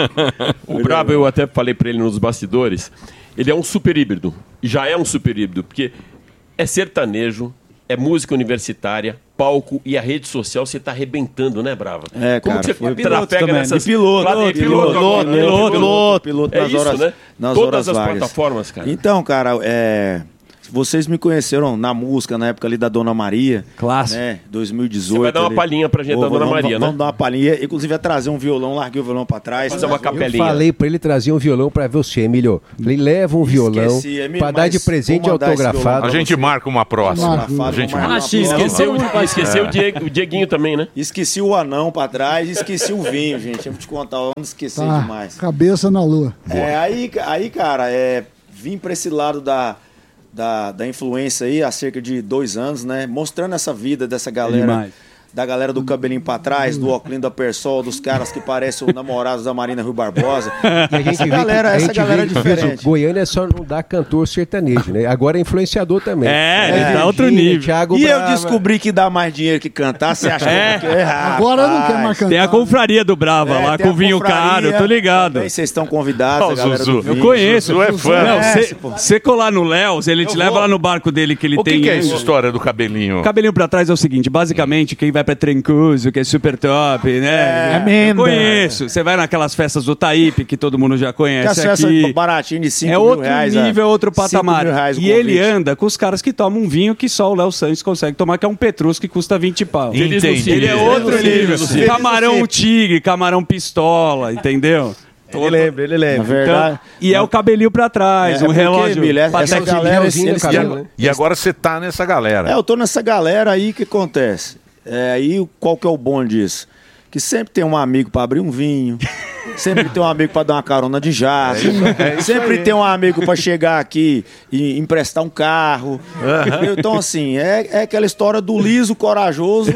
Speaker 14: O Brabo, eu até falei pra ele nos bastidores, ele é um super híbrido. E já é um super híbrido, porque é sertanejo, é música universitária, palco e a rede social você tá arrebentando, né, Brava?
Speaker 15: É,
Speaker 14: Como
Speaker 15: cara,
Speaker 14: que
Speaker 15: foi
Speaker 14: você
Speaker 15: piloto
Speaker 14: trafega
Speaker 15: também.
Speaker 14: nessas...
Speaker 15: De piloto,
Speaker 14: Claro,
Speaker 15: piloto,
Speaker 14: de piloto,
Speaker 15: piloto,
Speaker 14: agora, né?
Speaker 15: piloto, piloto,
Speaker 14: piloto.
Speaker 15: piloto
Speaker 14: É
Speaker 15: nas
Speaker 14: isso,
Speaker 15: horas-
Speaker 14: né?
Speaker 15: nas
Speaker 14: Todas
Speaker 15: horas
Speaker 14: as
Speaker 15: vagas.
Speaker 14: plataformas, cara.
Speaker 15: Então, cara, é... vocês me conheceram na música, na época ali da Dona Maria.
Speaker 13: Clássico.
Speaker 15: Né? dois mil e dezoito.
Speaker 14: Você vai dar uma
Speaker 15: ali.
Speaker 14: palhinha pra gente
Speaker 15: Pô,
Speaker 14: da Dona
Speaker 15: vamos-
Speaker 14: Maria, né?
Speaker 15: Vamos dar uma palhinha. Inclusive, ia trazer um violão, larguei o violão pra trás.
Speaker 14: Fazer uma
Speaker 16: Eu
Speaker 14: capelinha.
Speaker 16: falei pra ele trazer um violão pra você, Emílio. Falei, leva um violão
Speaker 15: Esqueci, Emílio,
Speaker 16: pra dar de
Speaker 15: mas
Speaker 16: presente
Speaker 15: vou mandar esse
Speaker 16: autografado.
Speaker 15: violão
Speaker 6: A gente marca uma próxima. A gente marca.
Speaker 14: Esqueceu, esqueceu o, Diego, o Dieguinho também, né?
Speaker 15: Esqueci o anão pra trás e esqueci o vinho, gente. Eu vou te contar, eu não esqueci
Speaker 8: Tá,
Speaker 15: demais.
Speaker 8: cabeça na lua.
Speaker 15: É, aí, aí, cara, é, vim pra esse lado da, da, da influência aí há cerca de dois anos, né? Mostrando essa vida dessa galera.
Speaker 13: demais.
Speaker 15: Da galera do cabelinho pra trás, do óculos da Persol, dos caras que parecem os namorados da Marina Rui Barbosa.
Speaker 16: E a gente
Speaker 15: essa
Speaker 16: vê
Speaker 15: galera,
Speaker 16: que, a
Speaker 15: essa
Speaker 16: gente
Speaker 15: galera é
Speaker 16: vê que
Speaker 15: diferente.
Speaker 16: Goiânia só não dá cantor sertanejo, né? Agora é influenciador também.
Speaker 13: É,
Speaker 16: É,
Speaker 13: tá outro
Speaker 16: Virgínia,
Speaker 13: nível.
Speaker 16: Thiago
Speaker 15: E eu
Speaker 16: Brava.
Speaker 15: descobri que dá mais dinheiro que cantar, você acha
Speaker 13: É.
Speaker 15: que eu errado?
Speaker 8: Agora não quer mais cantar.
Speaker 13: Tem a confraria do Brava
Speaker 15: É,
Speaker 13: lá
Speaker 15: tem
Speaker 13: com
Speaker 15: a
Speaker 13: vinho
Speaker 15: confraria,
Speaker 13: caro, eu tô ligado.
Speaker 15: também Vocês estão convidados,
Speaker 6: Ó,
Speaker 15: a galera
Speaker 6: Zuzu.
Speaker 15: do
Speaker 13: Eu
Speaker 15: vinho.
Speaker 13: conheço.
Speaker 6: Zuzu é fã.
Speaker 13: Não,
Speaker 15: Conhece, pô.
Speaker 13: você colar no Léo, ele te
Speaker 6: Eu
Speaker 13: leva
Speaker 6: vou.
Speaker 13: lá no barco dele que ele
Speaker 6: O que,
Speaker 13: tem.
Speaker 6: que é essa história do cabelinho?
Speaker 13: O cabelinho pra trás é o seguinte, basicamente, quem vai pra Trancoso, que é super top, né?
Speaker 15: É,
Speaker 13: Eu conheço. Você vai naquelas festas do Taípe, que todo mundo já
Speaker 15: Que
Speaker 13: conhece
Speaker 15: acesso
Speaker 13: aqui.
Speaker 15: baratinho de cinco
Speaker 13: É
Speaker 15: mil
Speaker 13: outro
Speaker 15: reais.
Speaker 13: nível, é outro
Speaker 15: cinco
Speaker 13: patamar.
Speaker 15: mil reais o
Speaker 13: E ele
Speaker 15: convite.
Speaker 13: anda com os caras que tomam um vinho que só o Léo Santos consegue tomar, que é um Petrus que custa vinte pau.
Speaker 6: Feliz no Entendi.
Speaker 13: Ele é
Speaker 6: Feliz
Speaker 13: outro
Speaker 15: no Ciro,
Speaker 13: nível.
Speaker 15: Feliz no
Speaker 13: Camarão
Speaker 15: Ciro.
Speaker 13: tigre, camarão pistola, entendeu?
Speaker 12: Ele lembra, ele lembra.
Speaker 15: Na verdade.
Speaker 13: Então, e é o cabelinho pra trás,
Speaker 15: É,
Speaker 13: um
Speaker 15: porque,
Speaker 13: relógio.
Speaker 15: Emílio, essa
Speaker 13: patequinho.
Speaker 15: galera, eles,
Speaker 16: Gelzinho
Speaker 15: eles
Speaker 16: no
Speaker 15: têm-
Speaker 16: cabelo, né?
Speaker 6: E agora você tá nessa galera.
Speaker 15: É, eu tô nessa galera aí, o que acontece? É, aí qual que é o bom disso? Que sempre tem um amigo pra abrir um vinho, sempre tem um amigo pra dar uma carona de jato, sempre tem um amigo pra chegar aqui e emprestar um carro. Entendeu? Então, assim, é, é aquela história do liso corajoso,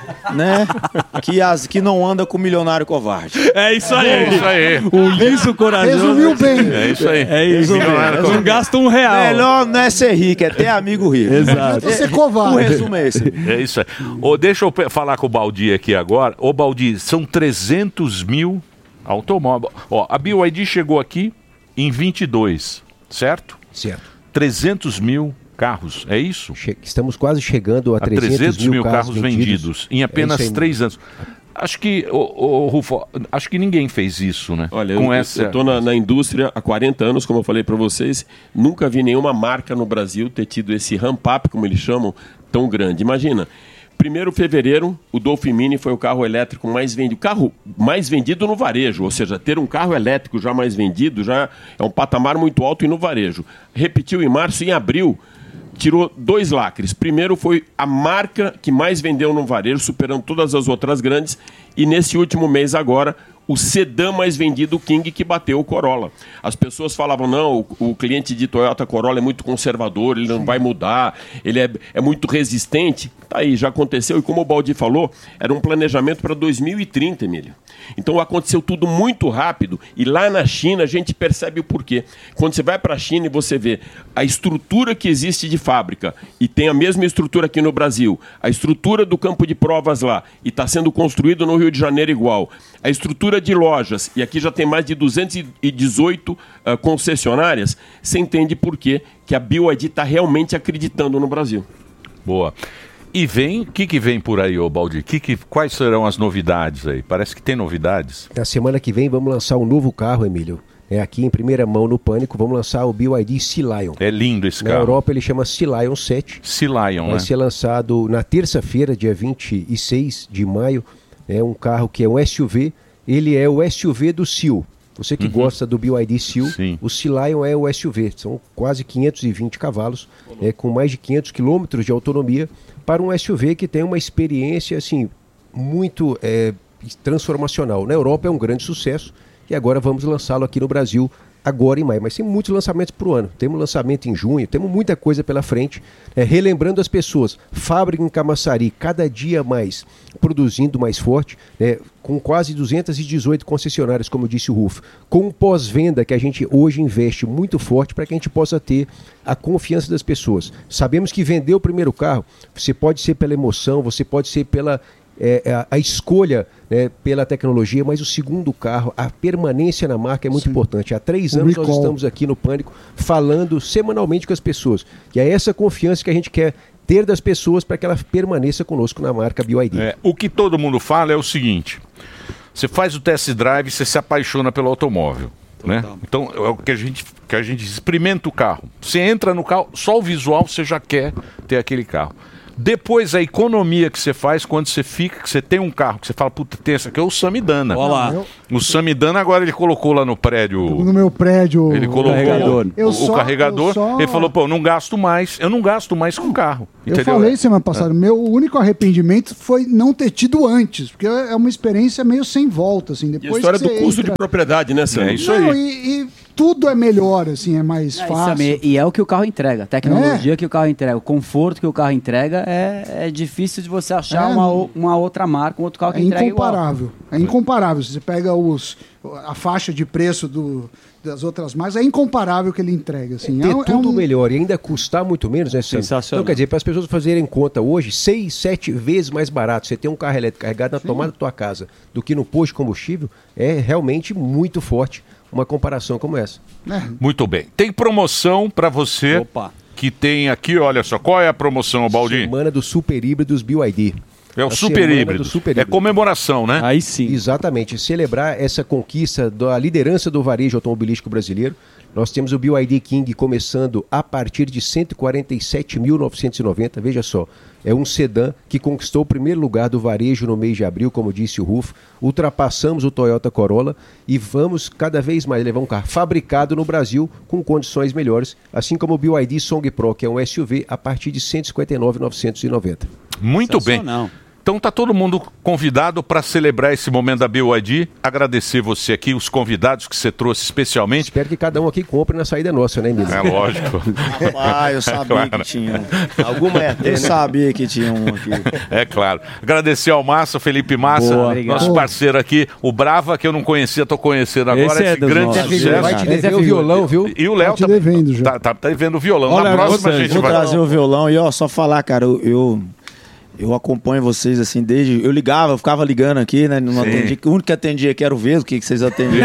Speaker 15: né? Que, as, que não anda com o milionário covarde.
Speaker 13: É isso aí.
Speaker 6: É isso aí.
Speaker 13: O liso corajoso.
Speaker 8: Resumiu bem.
Speaker 6: É isso aí.
Speaker 13: É isso.
Speaker 6: Milionário
Speaker 13: Não gasta um real.
Speaker 15: Melhor não é ser rico, é ter amigo rico.
Speaker 13: Exato.
Speaker 8: Você
Speaker 15: O
Speaker 8: covarde.
Speaker 15: resumo é esse.
Speaker 6: É isso aí. Ô, deixa eu pe- falar com o Baldi aqui agora. Ô, Baldi, são trezentos mil automóveis. Ó, a B Y D chegou aqui em vinte e dois, certo?
Speaker 16: Certo.
Speaker 6: trezentos mil carros, é isso?
Speaker 16: Che- Estamos quase chegando a
Speaker 6: A
Speaker 16: trezentos,
Speaker 6: trezentos mil carros vendidos, em
Speaker 16: É
Speaker 6: apenas
Speaker 16: isso aí.
Speaker 6: três anos. Acho que, ô, ô, Rufo, acho que ninguém fez isso, né?
Speaker 14: Olha,
Speaker 6: Com
Speaker 14: eu,
Speaker 6: essa...
Speaker 14: eu tô na, na indústria há quarenta anos, como eu falei para vocês, nunca vi nenhuma marca no Brasil ter tido esse ramp-up, como eles chamam, tão grande. Imagina, primeiro de fevereiro, o Dolphin Mini foi o carro elétrico mais vendido, carro mais vendido no varejo, ou seja, ter um carro elétrico já mais vendido já é um patamar muito alto e no varejo. Repetiu em março, em abril, tirou dois lacres. Primeiro foi a marca que mais vendeu no varejo, superando todas as outras grandes. E nesse último mês agora, o sedã mais vendido, o King, que bateu o Corolla. As pessoas falavam, não, o, o cliente de Toyota Corolla é muito conservador, ele não Sim. vai mudar, ele é, é muito resistente. Tá aí, já aconteceu. E como o Baldi falou, era um planejamento para dois mil e trinta, Emílio. Então aconteceu tudo muito rápido e lá na China a gente percebe o porquê. Quando você vai para a China e você vê a estrutura que existe de fábrica e tem a mesma estrutura aqui no Brasil, a estrutura do campo de provas lá e está sendo construído no Rio de Janeiro igual, a estrutura de lojas, e aqui já tem mais de duzentas e dezoito uh, concessionárias, você entende por quê que a B Y D está realmente acreditando no Brasil.
Speaker 6: Boa. E vem, o que, que vem por aí, ô Baldi? Que que, quais serão as novidades aí? Parece que tem novidades.
Speaker 16: Na semana que vem vamos lançar um novo carro, Emílio. É aqui em primeira mão no Pânico, vamos lançar o B Y D Sea Lion.
Speaker 6: É lindo esse
Speaker 16: na
Speaker 6: carro.
Speaker 16: Na Europa ele chama Sea Lion sete.
Speaker 6: Sea Lion,
Speaker 16: Vai
Speaker 6: né?
Speaker 16: ser lançado na terça-feira, dia vinte e seis de maio. É um carro que é um S U V. Ele é o S U V do Seal. Você que uhum. gosta do B Y D Seal, Sim. o Sea Lion é o S U V. São quase quinhentos e vinte cavalos, é, com mais de quinhentos quilômetros de autonomia, para um S U V que tem uma experiência assim, muito é, transformacional. Na Europa é um grande sucesso e agora vamos lançá-lo aqui no Brasil agora em maio. Mas tem muitos lançamentos por ano. Temos lançamento em junho, temos muita coisa pela frente. É, relembrando as pessoas, fábrica em Camaçari, cada dia mais produzindo mais forte, né, com quase duzentas e dezoito concessionárias, como disse o Ruf, com um pós-venda que a gente hoje investe muito forte para que a gente possa ter a confiança das pessoas. Sabemos que vender o primeiro carro, você pode ser pela emoção, você pode ser pela É, a, a escolha, né, pela tecnologia, mas o segundo carro, a permanência na marca é muito Sim. importante. Há três anos nós estamos aqui no Pânico falando semanalmente com as pessoas. E é essa confiança que a gente quer ter das pessoas para que ela permaneça conosco na marca B Y D.
Speaker 6: É, o que todo mundo fala é o seguinte: você faz o test drive e você se apaixona pelo automóvel. Né? Então é o que a gente que a gente experimenta o carro. Você entra no carro, só o visual você já quer ter aquele carro. Depois a economia que você faz quando você fica, que você tem um carro, que você fala, puta, tem esse aqui é o Samidana.
Speaker 13: Olha lá.
Speaker 8: Eu...
Speaker 6: O Samidana agora ele colocou lá no prédio.
Speaker 8: No meu prédio.
Speaker 6: Ele colocou
Speaker 8: o carregador.
Speaker 6: o, o
Speaker 8: só,
Speaker 6: carregador.
Speaker 8: Só...
Speaker 6: Ele falou, pô, não gasto mais, eu não gasto mais com carro.
Speaker 8: Eu
Speaker 6: entendeu?
Speaker 8: falei semana passada, é. meu único arrependimento foi não ter tido antes, porque é uma experiência meio sem volta, assim. Depois
Speaker 14: e a história do custo
Speaker 8: entra...
Speaker 14: de propriedade, né, Sam?
Speaker 6: É isso
Speaker 8: não,
Speaker 6: aí.
Speaker 8: E, e tudo é melhor, assim, é mais
Speaker 7: é,
Speaker 8: fácil.
Speaker 7: Isso, e é o que o carro entrega, a tecnologia é. que o carro entrega, o conforto que o carro entrega, é, é difícil de você achar
Speaker 8: é.
Speaker 7: uma, uma outra marca, um outro carro que
Speaker 8: é
Speaker 7: entrega
Speaker 8: incomparável.
Speaker 7: igual.
Speaker 8: É incomparável. Se você pega os, a faixa de preço do, das outras marcas, é incomparável que ele entrega. Assim.
Speaker 16: É ter
Speaker 8: é,
Speaker 16: tudo
Speaker 8: é um...
Speaker 16: melhor e ainda custar muito menos, né, Sam? Então, quer dizer, para as pessoas fazerem conta hoje, seis, sete vezes mais barato você ter um carro elétrico carregado na Sim. tomada da tua casa do que no posto de combustível, é realmente muito forte uma comparação como essa.
Speaker 8: É.
Speaker 6: Muito bem. Tem promoção para você
Speaker 13: Opa.
Speaker 6: que tem aqui, olha só, qual é a promoção, Baldi?
Speaker 16: Semana do Super Híbridos B Y D.
Speaker 6: É o
Speaker 16: a
Speaker 6: super híbrido. super híbrido. É comemoração, né?
Speaker 16: Aí sim. Exatamente. Celebrar essa conquista da liderança do varejo automobilístico brasileiro. Nós temos o B Y D King começando a partir de cento e quarenta e sete mil novecentos e noventa. Veja só, é um sedã que conquistou o primeiro lugar do varejo no mês de abril, como disse o Ruf. Ultrapassamos o Toyota Corolla e vamos cada vez mais levar um carro fabricado no Brasil com condições melhores, assim como o B Y D Song Pro, que é um S U V a partir de cento e cinquenta e nove mil novecentos e noventa.
Speaker 6: Muito bem. Então tá todo mundo convidado para celebrar esse momento da B Y D. Agradecer você aqui, os convidados que você trouxe especialmente.
Speaker 16: Espero que cada um aqui compre na saída nossa, né, Emílio?
Speaker 6: É lógico.
Speaker 15: Ah, eu sabia é claro. que tinha um. Alguma é ter, Eu né? sabia que tinha um aqui.
Speaker 6: É claro. Agradecer ao Massa, Felipe Massa,
Speaker 15: Boa,
Speaker 6: nosso parceiro aqui. O Brava, que eu não conhecia, tô conhecendo agora.
Speaker 15: Esse,
Speaker 6: esse
Speaker 15: é
Speaker 6: grande
Speaker 15: nossos.
Speaker 6: sucesso.
Speaker 15: Vai te dever o violão, viu?
Speaker 6: E o Léo
Speaker 8: tá, devendo, já.
Speaker 6: tá, tá, tá devendo o violão.
Speaker 15: Olha,
Speaker 6: na próxima
Speaker 15: vou,
Speaker 6: a gente
Speaker 15: vou
Speaker 6: vai
Speaker 15: trazer o violão e ó, só falar, cara, eu... eu... Eu acompanho vocês assim desde. Eu ligava, eu ficava ligando aqui, né? Não atendia, o único que atendia aqui era o Vesgo, o que, que vocês atendiam.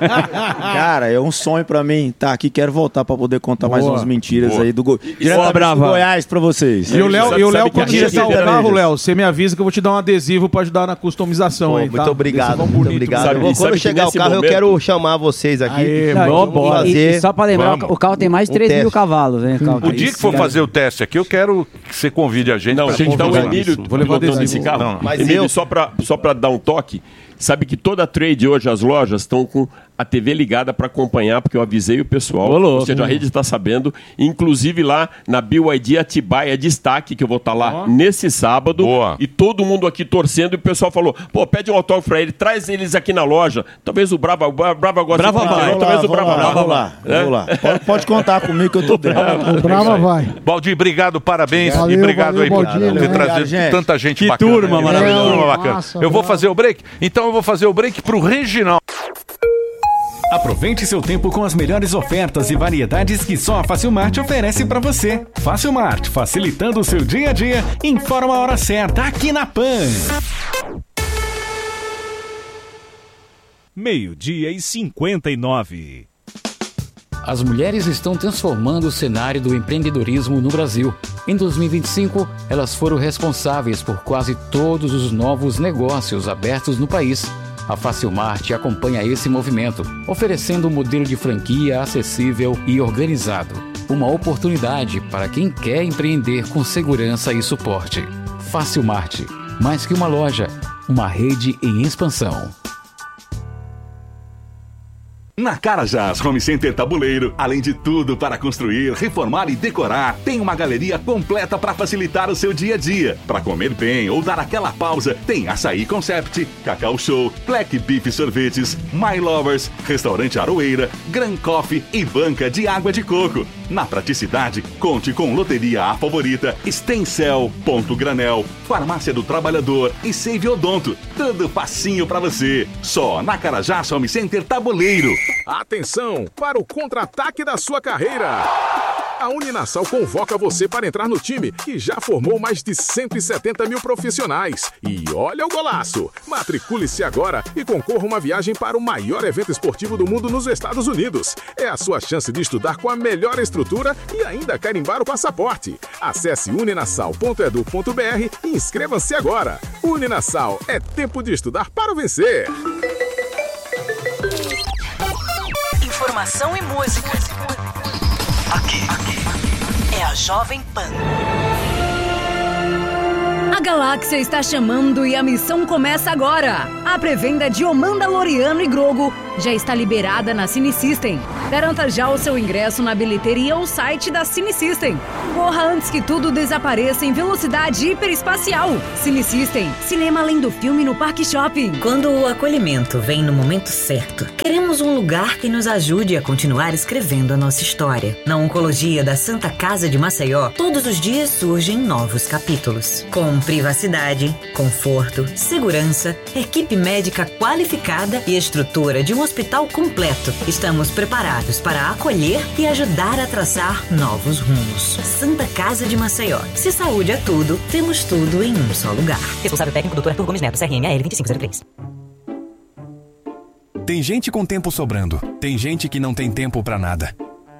Speaker 15: Cara, é um sonho pra mim. Tá aqui, quero voltar pra poder contar Boa. mais umas mentiras Boa. aí do, Go... Diretamente do Goiás pra vocês.
Speaker 17: E o Léo, e o Léo quando chegar o carro,
Speaker 15: Léo,
Speaker 17: Léo, você me avisa que eu vou te dar um adesivo pra ajudar na customização. Pô, aí,
Speaker 12: muito
Speaker 17: tá?
Speaker 12: obrigado, muito
Speaker 17: bonito,
Speaker 12: obrigado.
Speaker 17: sabe?
Speaker 12: Eu vou, quando chegar o carro, momento... eu quero chamar vocês aqui.
Speaker 7: Aê, não,
Speaker 12: vamos
Speaker 7: e,
Speaker 12: fazer...
Speaker 7: e só pra lembrar,
Speaker 6: Vamos.
Speaker 7: o carro tem mais de três
Speaker 12: um
Speaker 7: mil cavalos. Né?
Speaker 6: O dia que for fazer o teste aqui, eu quero que você convide a gente.
Speaker 14: Não,
Speaker 6: pra
Speaker 14: gente, então o
Speaker 6: convidar.
Speaker 14: Emílio,
Speaker 6: Vou levar
Speaker 14: desse carro.
Speaker 6: Não,
Speaker 14: Mas Emílio, eu... só para só pra dar um toque, Sabe que toda trade hoje, as lojas estão com a T V ligada para acompanhar, porque eu avisei o pessoal.
Speaker 13: Ô, louco.
Speaker 14: Ou seja, a rede está sabendo. Inclusive lá na B Y D Atibaia destaque, que eu vou estar lá oh. nesse sábado. Boa. E todo mundo aqui torcendo. E o pessoal falou, pô, pede um autógrafo para ele, traz eles aqui na loja. Talvez o Brava, o Brava goste
Speaker 15: Brava
Speaker 14: de
Speaker 15: vai.
Speaker 14: Talvez lá, o Brava
Speaker 15: lá,
Speaker 14: vai.
Speaker 15: Vamos lá,
Speaker 14: é?
Speaker 15: vamos lá. Pode, pode contar comigo que eu tô dentro.
Speaker 8: O Brava vai.
Speaker 6: Baldi, obrigado, parabéns.
Speaker 8: Valeu,
Speaker 6: e obrigado
Speaker 8: valeu,
Speaker 6: aí por
Speaker 8: Baldi,
Speaker 6: ter
Speaker 8: né?
Speaker 6: trazido
Speaker 15: gente.
Speaker 6: tanta gente
Speaker 13: Que
Speaker 6: bacana.
Speaker 13: turma
Speaker 6: aí.
Speaker 13: maravilhosa.
Speaker 6: Turma bacana.
Speaker 8: Nossa,
Speaker 6: eu vou
Speaker 8: bravo.
Speaker 6: fazer o break? Então eu vou fazer o break pro Reginaldo.
Speaker 18: Aproveite seu tempo com as melhores ofertas e variedades que só a Facilmart oferece para você. Facilmart, facilitando o seu dia a dia, informa a hora certa aqui na Pan.
Speaker 19: Meio-dia e cinquenta e nove.
Speaker 20: As mulheres estão transformando o cenário do empreendedorismo no Brasil. Em dois mil e vinte e cinco, elas foram responsáveis por quase todos os novos negócios abertos no país. A Facilmart acompanha esse movimento, oferecendo um modelo de franquia acessível e organizado. Uma oportunidade para quem quer empreender com segurança e suporte. Facilmart, mais que uma loja, uma rede em expansão.
Speaker 21: Na Carajás Home Center Tabuleiro, além de tudo para construir, reformar e decorar, tem uma galeria completa para facilitar o seu dia a dia. Para comer bem ou dar aquela pausa, tem Açaí Concept, Cacau Show, Black Beef Sorvetes, My Lovers, Restaurante Aroeira, Gran Coffee e banca de água de coco. Na praticidade, conte com Loteria A Favorita, Stencel, Ponto Granel, Farmácia do Trabalhador e Save Odonto. Tudo facinho para você. Só na Carajás Home Center Tabuleiro.
Speaker 3: Atenção para o contra-ataque da sua carreira. A Uninasal convoca você para entrar no time que já formou mais de cento e setenta mil profissionais. E olha o golaço! Matricule-se agora e concorra uma viagem para o maior evento esportivo do mundo nos Estados Unidos. É a sua chance de estudar com a melhor estrutura e ainda carimbar o passaporte. Acesse uninasal ponto edu ponto br e inscreva-se agora. Uninasal, é tempo de estudar para vencer.
Speaker 2: Informação e música. Aqui, aqui é a Jovem Pan.
Speaker 22: A galáxia está chamando e a missão começa agora. A pré-venda de O Mandaloriano e Grogu já está liberada na Cine System. Garanta já o seu ingresso na bilheteria ou site da Cine System. Corra antes que tudo desapareça em velocidade hiperespacial. Cine System, cinema além do filme no Parque Shopping.
Speaker 23: Quando o acolhimento vem no momento certo, queremos um lugar que nos ajude a continuar escrevendo a nossa história. Na Oncologia da Santa Casa de Maceió, todos os dias surgem novos capítulos. Com privacidade, conforto, segurança, equipe médica qualificada e estrutura de um hospital completo, estamos preparados para acolher e ajudar a traçar novos rumos. Santa Casa de Maceió. Se saúde é tudo, temos tudo em um só lugar.
Speaker 24: Responsável técnico doutor Arthur Gomes Neto, C R M A L vinte e cinco zero três.
Speaker 18: Tem gente com tempo sobrando. Tem gente que não tem tempo pra nada.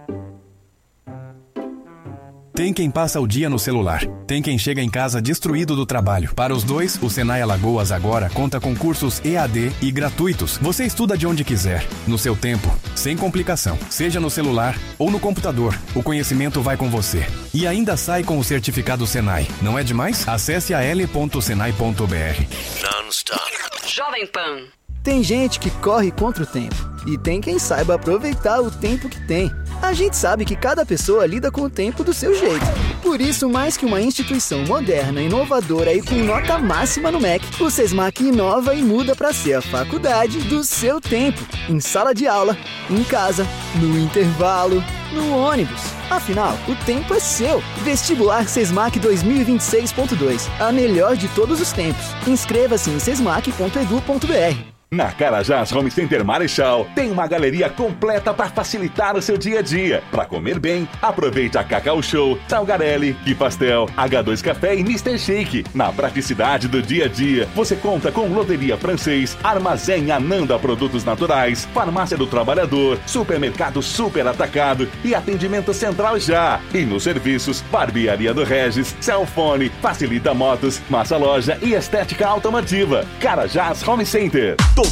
Speaker 18: Tem quem passa o dia no celular. Tem quem chega em casa destruído do trabalho. Para os dois, o Senai Alagoas agora conta com cursos E A D e gratuitos. Você estuda de onde quiser, no seu tempo, sem complicação. Seja no celular ou no computador, o conhecimento vai com você. E ainda sai com o certificado Senai. Não é demais? Acesse a l ponto senai ponto b r.
Speaker 2: Non-stop. Jovem Pan.
Speaker 25: Tem gente que corre contra o tempo e tem quem saiba aproveitar o tempo que tem. A gente sabe que cada pessoa lida com o tempo do seu jeito. Por isso, mais que uma instituição moderna, inovadora e com nota máxima no M E C, o SESMAC inova e muda para ser a faculdade do seu tempo. Em sala de aula, em casa, no intervalo, no ônibus. Afinal, o tempo é seu. Vestibular SESMAC dois mil e vinte e seis ponto dois. A melhor de todos os tempos. Inscreva-se em sesmac ponto edu ponto br.
Speaker 21: Na Carajás Home Center Marechal, tem uma galeria completa para facilitar o seu dia a dia. Para comer bem, aproveite a Cacau Show, Salgarelli, Que Pastel, H dois Café e mister Shake. Na praticidade do dia a dia, você conta com Loteria Francês, Armazém Ananda Produtos Naturais, Farmácia do Trabalhador, Supermercado Super Atacado e Atendimento Central Já. E nos serviços, Barbearia do Regis, Cellfone, Facilita Motos, Massa Loja e Estética Automotiva. Carajás Home Center.